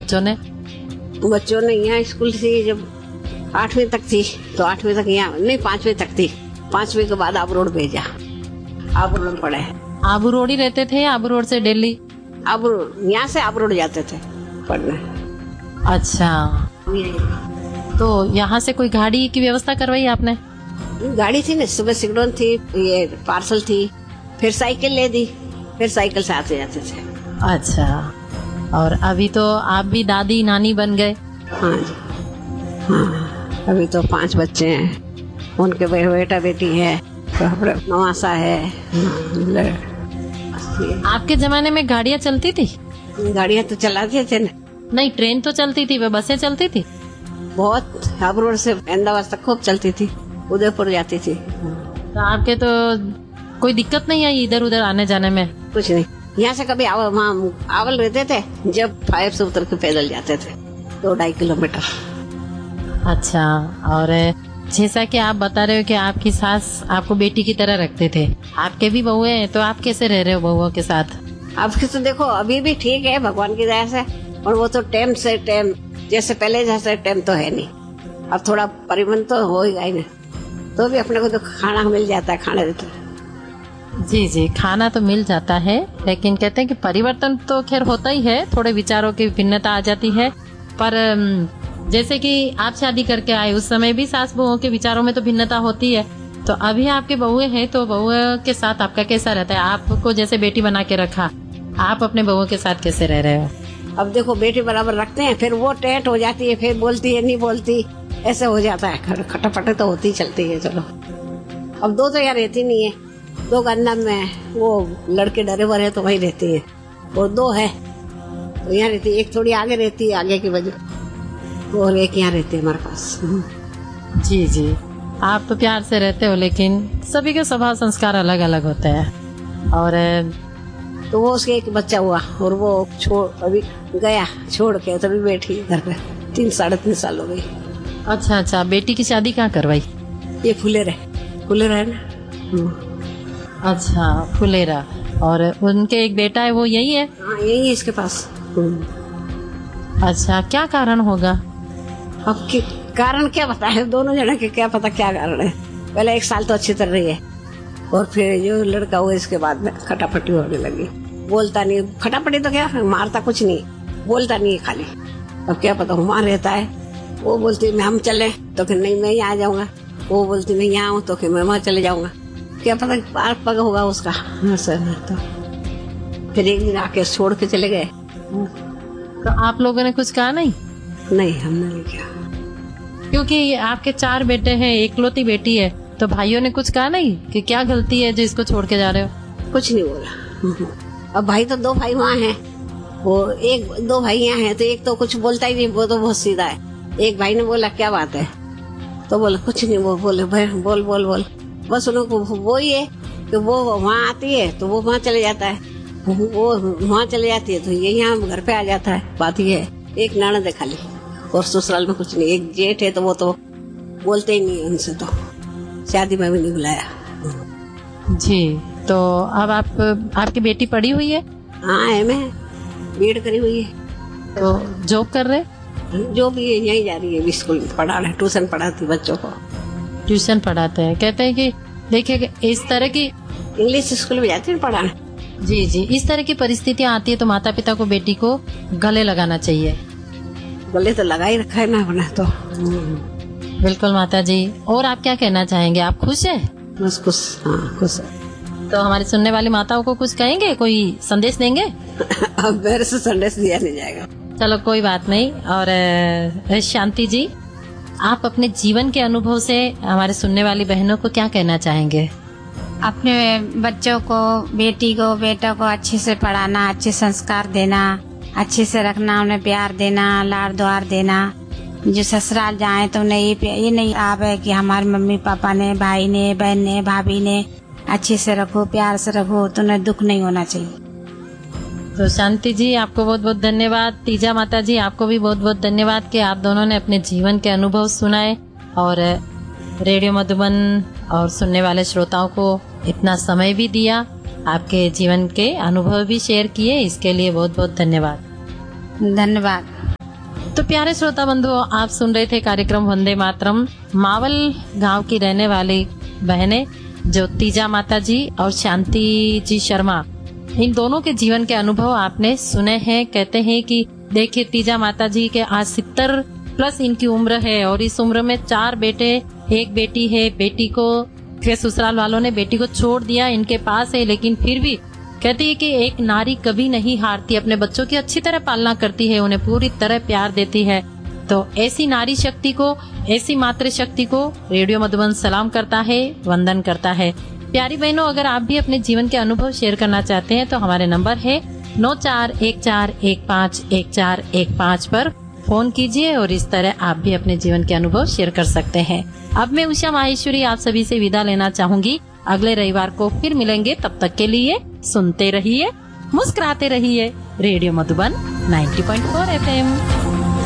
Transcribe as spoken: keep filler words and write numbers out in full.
बच्चों ने? बच्चों ने यहाँ स्कूल से जब आठवीं तक थी तो आठवीं तक यहाँ नहीं, पांचवी तक थी। पांचवी के बाद आबू रोड भेजा, आबू रोड पढ़े। आबू रोड ही रहते थे? आबू रोड से दिल्ली? आबू यहाँ से आबू रोड जाते थे पढ़ने। अच्छा, तो यहाँ से कोई गाड़ी की व्यवस्था करवाई आपने? गाड़ी थी ना, सुबह सिगडोन थी, ये पार्सल थी, फिर साइकिल ले दी, फिर साइकिल से आते जाते थे। अच्छा, और अभी तो आप भी दादी नानी बन गए? हाँ जी, हाँ। अभी तो पांच बच्चे हैं, उनके बेटा बेटी है, नवासा है। आपके जमाने में गाड़ियाँ चलती थी? गाड़ियाँ तो चलाते थे ना। नहीं, ट्रेन तो चलती थी, वे बसें चलती थी? बहुत, आबू रोड से अहमदाबाद तक खूब चलती थी, उदयपुर जाती थी। तो आपके तो कोई दिक्कत नहीं आई इधर उधर आने जाने में? कुछ नहीं, यहाँ से कभी आवल, वहाँ आवल रहते थे, जब फाइव से उतर के पैदल जाते थे दो ढाई किलोमीटर। अच्छा, और जैसा कि आप बता रहे हो कि आपकी सास आपको बेटी की तरह रखते थे, आपके भी बहू हैं, तो आप कैसे रह रहे हो बहुओं के साथ? अब तो देखो अभी भी ठीक है भगवान की दया से, और वो तो टाइम से टाइम, जैसे पहले जैसे टाइम तो है नहीं। अब थोड़ा परिवर्तन तो हो ही गई ना, तो भी अपने को तो खाना मिल जाता है, खाने देते हैं। जी जी, खाना तो मिल जाता है, लेकिन कहते हैं कि परिवर्तन तो खैर होता ही है, थोड़े विचारों की भिन्नता आ जाती है। पर जैसे कि आप शादी करके आए उस समय भी सास बहुओं के विचारों में तो भिन्नता होती है। तो अभी आपके बहुए हैं, तो बहुओं के साथ आपका कैसा रहता है? आपको जैसे बेटी बना के रखा, आप अपने बहुओं के साथ कैसे रह रहे हो? अब देखो बेटी बराबर रखते हैं, फिर वो टेट हो जाती है, फिर बोलती है नहीं बोलती, ऐसे हो जाता है। खटापटे तो होती चलती है। चलो, अब दो तो यहाँ रहती नहीं है, दो गन्ना में वो लड़के ड्राइवर है तो वही रहती है, और दो है तो यहाँ रहती है। एक थोड़ी आगे रहती है, आगे की वजह, और एक यहाँ रहती है हमारे पास। जी जी, आप तो प्यार से रहते हो, लेकिन सभी के स्वभाव संस्कार अलग अलग होते हैं। और तो वो उसके एक बच्चा हुआ, और वो छोड़ अभी गया छोड़ के, तभी बैठी घर पे, तीन साढ़े तीन साल हो गई। अच्छा अच्छा, बेटी की शादी कहाँ करवाई? ये फुलेरा फुलेरा है ना। अच्छा, फुलेरा। और उनके एक बेटा है, वो यही है? हाँ, यही है इसके पास। अच्छा, क्या कारण होगा? अब कि, कारण क्या पता है, दोनों जने के क्या पता क्या कारण है। पहले एक साल तो अच्छी तरह रही है, और फिर जो लड़का हुआ इसके बाद में खटापटी होने लगी। बोलता नहीं, खटापटी तो क्या, मारता कुछ नहीं, बोलता नहीं है खाली। अब क्या पता वहाँ रहता है, वो बोलती मैं हम चले, तो फिर नहीं मैं यहाँ आ जाऊंगा, वो बोलती मैं यहाँ हूँ, तो फिर मैं वहाँ चले जाऊंगा। क्या पता पार पग होगा उसका। तो फिर एक दिन आके छोड़ के चले गए। तो आप लोगों ने कुछ कहा नहीं? नहीं, हमने नहीं किया, क्योंकि आपके चार बेटे हैं, एकलौती बेटी है, तो भाइयों ने कुछ कहा नहीं कि क्या गलती है जो इसको छोड़ के जा रहे हो? कुछ नहीं बोला। अब भाई तो दो भाई वहाँ हैं, वो एक दो भाई यहाँ हैं, तो एक तो कुछ बोलता ही नहीं, वो तो बहुत सीधा है। एक भाई ने बोला क्या बात है, तो बोला कुछ नहीं, वो बोले बोल बोल बोल बस उनको वो ही है कि वो वहाँ आती है तो वो वहाँ चले जाता है, वो वहाँ चले जाती है तो ये यहाँ घर पे आ जाता है। बात ये है, एक ननद है खाली, और ससुराल में कुछ नहीं। एक जेठ है तो वो तो बोलते ही नहीं, उनसे तो शादी में भी नहीं बुलाया। जी, तो अब आप आपकी बेटी पढ़ी हुई है? हाँ है, मैं बीएड करी हुई है। तो जॉब कर रहे? जो भी है यही जा रही है, स्कूल में पढ़ा रहे, ट्यूशन पढ़ाती बच्चों को। ट्यूशन पढ़ाते हैं, कहते हैं कि देखिए इस तरह की इंग्लिश स्कूल में जाती है पढ़ाने। जी जी, इस तरह की परिस्थितियाँ आती है तो माता पिता को बेटी को गले लगाना चाहिए। गले तो लगा ही रखा है ना अपना तो। बिल्कुल माता जी। और आप क्या कहना चाहेंगे, आप खुश है? बस खुश, हाँ खुश है। तो हमारी सुनने वाली माताओं को कुछ कहेंगे, कोई संदेश देंगे? अब मेरे से संदेश दिया नहीं जाएगा। चलो कोई बात नहीं। और शांति जी, आप अपने जीवन के अनुभव से हमारे सुनने वाली बहनों को क्या कहना चाहेंगे? अपने बच्चों को, बेटी को, बेटा को अच्छे से पढ़ाना, अच्छे संस्कार देना, अच्छे से रखना, उन्हें प्यार देना, लाड़ दुआर देना। जो ससुराल जाए तो उन्हें ये ये नहीं आवे कि हमारे मम्मी पापा ने, भाई ने, बहन ने, भाभी ने अच्छे से रखो, प्यार से रखो, तो उन्हें दुख नहीं होना चाहिए। तो शांति जी आपको बहुत बहुत धन्यवाद। तीजा माता जी आपको भी बहुत बहुत धन्यवाद कि आप दोनों ने अपने जीवन के अनुभव सुनाए और रेडियो मधुबन और सुनने वाले श्रोताओं को इतना समय भी दिया, आपके जीवन के अनुभव भी शेयर किए, इसके लिए बहुत बहुत धन्यवाद। धन्यवाद। तो प्यारे श्रोता बंधुओं, आप सुन रहे थे कार्यक्रम वंदे मातरम। मावल गांव की रहने वाली बहनें जो तीजा माता जी और शांति जी शर्मा, इन दोनों के जीवन के अनुभव आपने सुने हैं। कहते हैं कि देखिए, तीजा माता जी के आज सत्तर प्लस इनकी उम्र है और इस उम्र में चार बेटे, एक बेटी है। बेटी को के ससुराल वालों ने बेटी को छोड़ दिया, इनके पास है, लेकिन फिर भी कहती है कि एक नारी कभी नहीं हारती, अपने बच्चों की अच्छी तरह पालना करती है, उन्हें पूरी तरह प्यार देती है। तो ऐसी नारी शक्ति को, ऐसी मातृ शक्ति को रेडियो मधुबन सलाम करता है, वंदन करता है। प्यारी बहनों, अगर आप भी अपने जीवन के अनुभव शेयर करना चाहते हैं तो हमारे नंबर है नौ चार एक चार एक पाँच एक चार एक पाँच पर फोन कीजिए और इस तरह आप भी अपने जीवन के अनुभव शेयर कर सकते हैं। अब मैं उषा माहेश्वरी आप सभी से विदा लेना चाहूंगी। अगले रविवार को फिर मिलेंगे, तब तक के लिए सुनते रहिए, मुस्कुराते रहिए। रेडियो मधुबन नब्बे पॉइंट चार एफ एम।